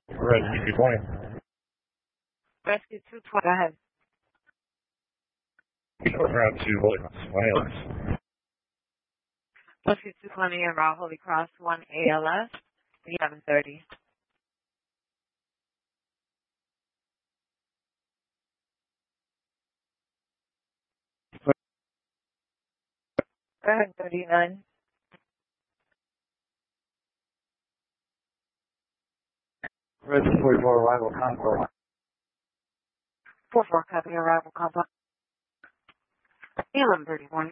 Rescue 220. Rescue 220, go ahead. Short route to Holy ALS. Rescue 220 around Holy Cross 1 ALS, 11:30. Go ahead, 39. Rescue 44 arrival complex. 44 copy arrival complex. 11:31.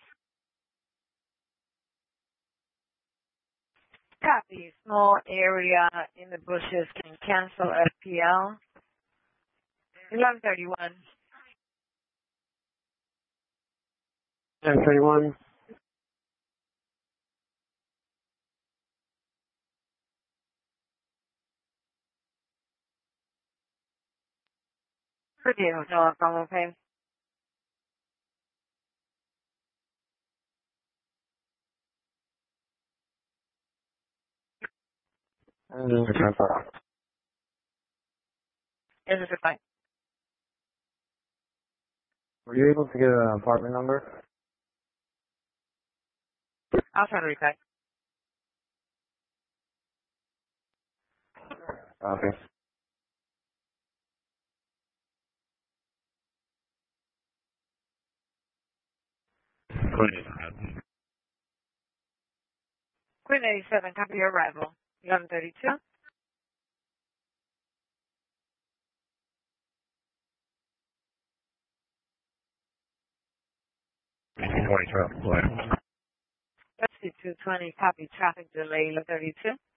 Copy. Small area in the bushes can cancel FPL. 11:31. 1031. Pretty hotel, I'm okay. Is this a fine? Were you able to get an apartment number? I'll try to repeat. Okay. Queen 87, copy your arrival. 11:32. Rescue 220, copy traffic delay 11:32.